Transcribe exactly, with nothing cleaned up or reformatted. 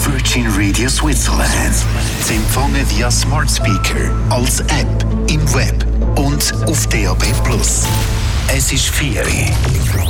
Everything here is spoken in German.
Virgin Radio Switzerland. Zu empfangen via Smart Speaker, als App, im Web und auf D A B plus. Es ist vier.